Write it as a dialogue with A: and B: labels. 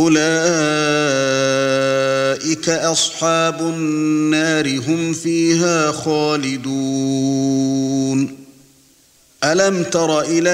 A: أولئك أصحاب النار هم فيها خالدون ألم تر إلى